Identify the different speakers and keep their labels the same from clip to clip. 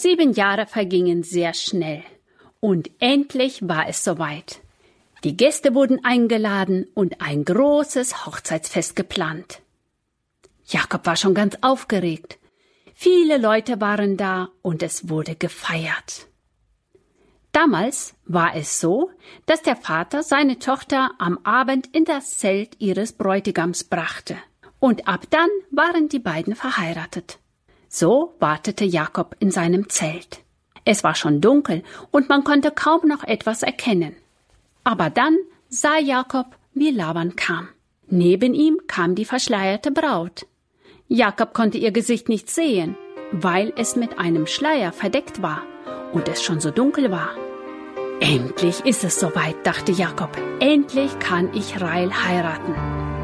Speaker 1: 7 Jahre vergingen sehr schnell und endlich war es soweit. Die Gäste wurden eingeladen und ein großes Hochzeitsfest geplant. Jakob war schon ganz aufgeregt. Viele Leute waren da und es wurde gefeiert. Damals war es so, dass der Vater seine Tochter am Abend in das Zelt ihres Bräutigams brachte. Und ab dann waren die beiden verheiratet. So wartete Jakob in seinem Zelt. Es war schon dunkel und man konnte kaum noch etwas erkennen. Aber dann sah Jakob, wie Laban kam. Neben ihm kam die verschleierte Braut. Jakob konnte ihr Gesicht nicht sehen, weil es mit einem Schleier verdeckt war und es schon so dunkel war. Endlich ist es soweit, dachte Jakob. Endlich kann ich Rahel heiraten.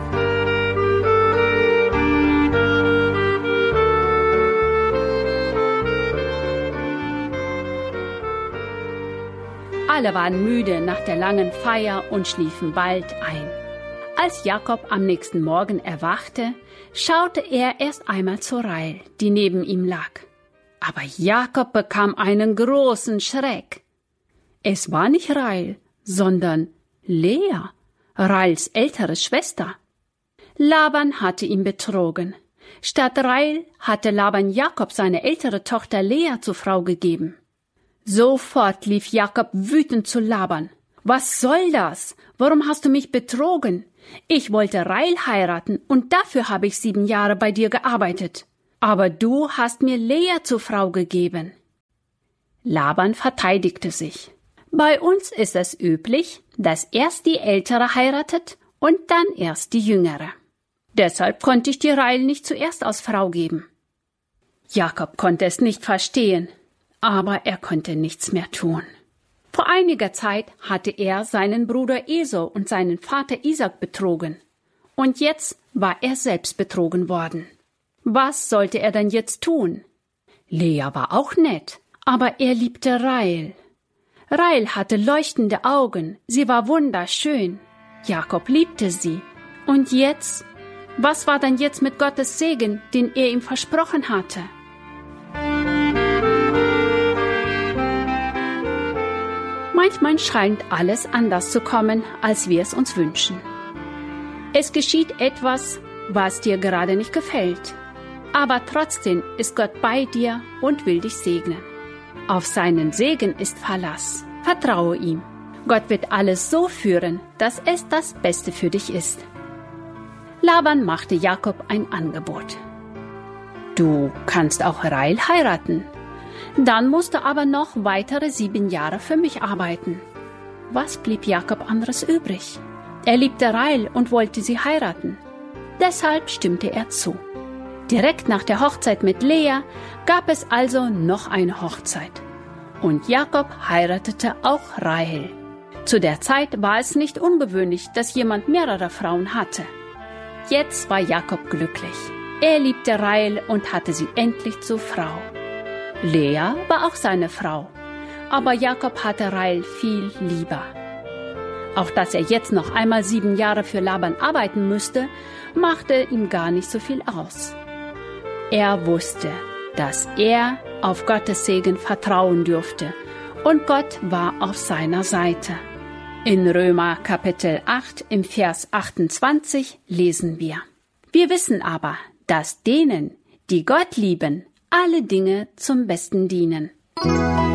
Speaker 1: Alle waren müde nach der langen Feier und schliefen bald ein. Als Jakob am nächsten Morgen erwachte, schaute er erst einmal zu Rahel, die neben ihm lag. Aber Jakob bekam einen großen Schreck. Es war nicht Rahel, sondern Lea, Rahels ältere Schwester. Laban hatte ihn betrogen. Statt Rahel hatte Laban Jakob seine ältere Tochter Lea zur Frau gegeben. Sofort lief Jakob wütend zu Laban. »Was soll das? Warum hast du mich betrogen? Ich wollte Rahel heiraten und dafür habe ich 7 Jahre bei dir gearbeitet. Aber du hast mir Lea zur Frau gegeben.« Laban verteidigte sich. »Bei uns ist es üblich, dass erst die Ältere heiratet und dann erst die Jüngere. Deshalb konnte ich dir Rahel nicht zuerst als Frau geben.« Jakob konnte es nicht verstehen, aber er konnte nichts mehr tun. Vor einiger Zeit hatte er seinen Bruder Esau und seinen Vater Isaak betrogen. Und jetzt war er selbst betrogen worden. Was sollte er denn jetzt tun? Lea war auch nett, aber er liebte Rahel. Rahel hatte leuchtende Augen, sie war wunderschön. Jakob liebte sie. Und jetzt? Was war denn jetzt mit Gottes Segen, den er ihm versprochen hatte? Manchmal scheint alles anders zu kommen, als wir es uns wünschen. Es geschieht etwas, was dir gerade nicht gefällt. Aber trotzdem ist Gott bei dir und will dich segnen. Auf seinen Segen ist Verlass. Vertraue ihm. Gott wird alles so führen, dass es das Beste für dich ist. Laban machte Jakob ein Angebot. Du kannst auch Rahel heiraten. Dann musst du aber noch weitere 7 Jahre für mich arbeiten. Was blieb Jakob anderes übrig? Er liebte Rahel und wollte sie heiraten. Deshalb stimmte er zu. Direkt nach der Hochzeit mit Lea gab es also noch eine Hochzeit. Und Jakob heiratete auch Rahel. Zu der Zeit war es nicht ungewöhnlich, dass jemand mehrere Frauen hatte. Jetzt war Jakob glücklich. Er liebte Rahel und hatte sie endlich zur Frau. Lea war auch seine Frau, aber Jakob hatte Rahel viel lieber. Auch dass er jetzt noch einmal 7 Jahre für Laban arbeiten müsste, machte ihm gar nicht so viel aus. Er wusste, dass er auf Gottes Segen vertrauen dürfte und Gott war auf seiner Seite. In Römer Kapitel 8 im Vers 28 lesen wir: Wir wissen aber, dass denen, die Gott lieben, alle Dinge zum Besten dienen.